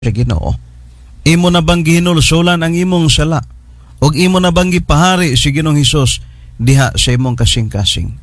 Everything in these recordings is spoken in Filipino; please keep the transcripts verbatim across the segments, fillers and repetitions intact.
sa Ginoo. Imo na bang gihinulsulan ang imong sala? Og imo na bang gipahari si Ginoong Hesus diha sa imong kasing-kasing?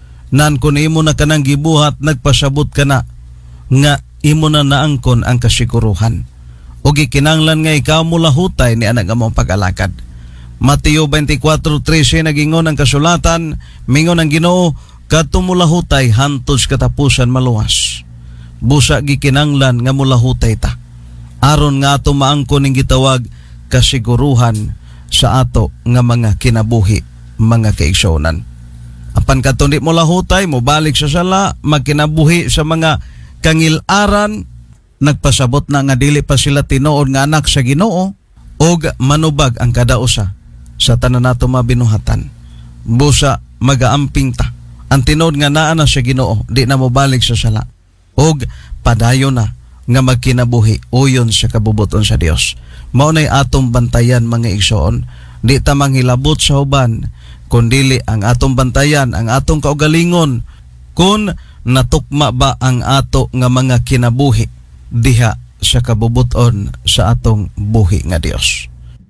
Nan kun imo na kanang gibuhat, nagpasabot ka na nga imo na naangkon ang kasiguruhan. Og gikinanglan nga ikaw mulahutay ni anak among pag-alakad. Mateo twenty-four thirteen nagingon ang kasulatan, mingon ang Ginoo, kadto mulahutay hantud sa katapusan maluwas. Busa gikinanglan nga mulahutay ta, aron nga ato maangkon ning gitawag kasiguruhan sa ato nga mga kinabuhi, mga kaigsuonan. Apan kadto di mo lahutay, mo balik sa sala, magkinabuhi sa mga kangilaran, nagpasabot na nga dili pa sila tinuod nga anak sa Ginoo, og manubag ang kada usa sa tanan nato mabinuhatan. Busa magaamping ta ang tinuod nga naa na sa Ginoo, di na mo balik sa sala, og padayon na nga magkinabuhi uyon sa kabubuton sa Dios. Mao nay atong bantayan mga igsoon, di ta manghilabot sa uban, kundili ang atong bantayan, ang atong kaugalingon, kung natukma ba ang ato nga mga kinabuhi diha sa kabubuton sa atong buhi nga Dios.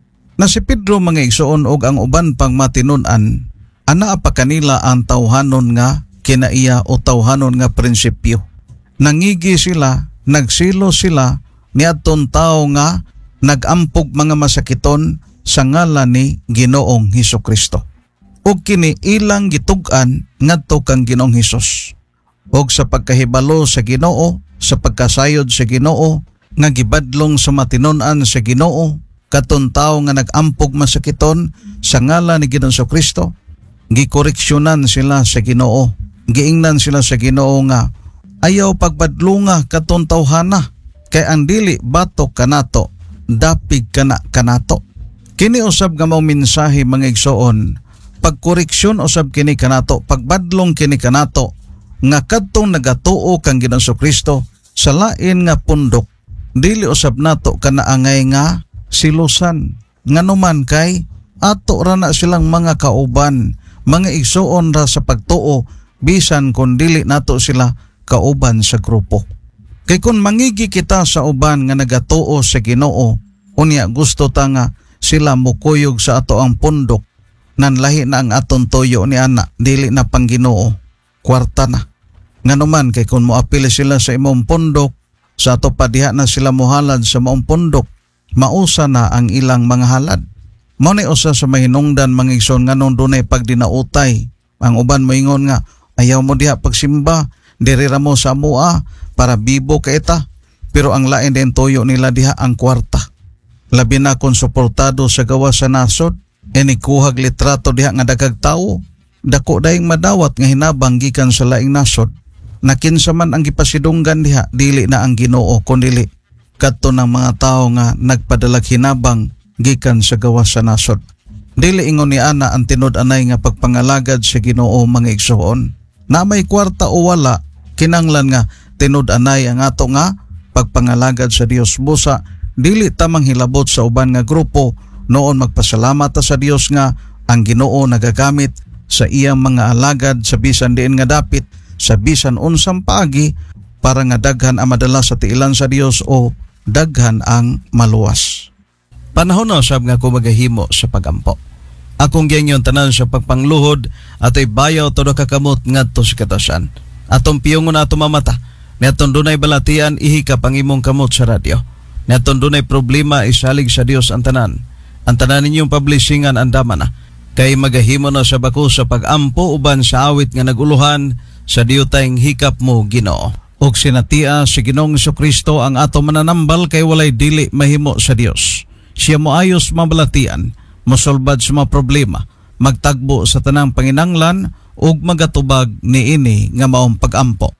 Na si Pedro mga igsoon og ang uban pang matinun-an, ana pa kanila ang tawhanon nga kinaiya o tawhanon nga prinsipyo. Nangigi sila, nagsilo sila ni adtong tao nga nagampog mga masakiton sa ngalan ni Ginoong Hesukristo. Og kini ilang gitug-an ngadto kang Ginoong Hesus. Og sa pagkahibalo sa Ginoo, sa pagkasayod sa Ginoo, nga gibadlong sa matinun-an sa Ginoo, katong tao nga nagampog masakiton sa ngalan ni Ginoong Hesukristo, gikoreksyonan sila sa Ginoo. Giingnan sila sa Ginoo nga ayaw pagbadlunga katong tawhana, kay ang dili batok kanato, dapig kana kanato. Kini usab nga mao mensahe mga igsoon, pagkoreksyon usab kini kanato, pagbadlong kini kanato, nga kadtong nagatuo kang Ginoong Hesukristo sa lain nga pundok, dili usab nato kanaangay nga silusan. Nganuman kay ato ra na silang mga kauban, mga igsoon ra sa pagtuo, bisan kung dili nato sila kauban sa grupo. Kay kung mangigi kita sa uban nga nagatuo sa Ginoo, unya gusto ta nga sila mukuyog sa ato ang pundok, nanlahi na ang aton toyo ni ana, dili na pang Ginoo, kwarta na. Nganuman kay kung moapili sila sa imong pundok, sa ato pa diha na sila mohalad sa maong pundok, mausa na ang ilang mga halad. Mao ni usa sa mahinungdan mga igsoon nganong dunay pagdinautay. Ang uban moingon nga ayaw mo diha pagsimba, diri ra mo sa mua para bibo ka ita, pero ang lain din toyo nila diha ang kwarta. Labi na kung suportado sa gawa sa nasod, inikuhag litrato diha nga daghang tawo, dako daing madawat nga hinabang gikan sa laing nasod. Nakinsa man ang gipasidunggan diha, dili na ang Ginoo kundili kadto ng mga tawo nga nagpadalag hinabang gikan sa gawa sa nasod. Dili ingon ni ana ang tinud-anay nga pagpangalagad sa Ginoo mga igsoon. Na may kwarta o wala, kinanglan nga tinud-anay ang ato nga pagpangalagad sa Dios. Busa dili ta manghilabot sa uban nga grupo, noon magpasalamat ta sa Dios nga ang Ginoo nagagamit sa iyang mga alagad sa bisan diin nga dapit, sa bisan unsang paagi, para nga daghan ang madala sa tiilan sa Dios o daghan ang maluwas. Panahon na sab nga ko magahimo sa pagampo. Akong gyanyon tanan sa pagpangluhod ato'y bayaw todo kakamot ngadto sa katasan. Atong piyongon na ato mamata, niatong dunay balatian ihikap ang imong kamot sa radyo. Niatong dunay problema isalig sa Dios ang tanan. Ang tanan ninyong publishingan andama na. Kay magahimo na sa bako sa pagampo uban sa awit nga naguluhan sa diyutayng hikap mo Ginoo. Og sinatia si Ginoong Hesukristo ang ato mananambal kay walay dili mahimo sa Dios. Siya mo ayos mabalatian, mosolbad sa mga problema, magtagbo sa tanang panginanglan ug magatubag ni ini nga maong pagampo.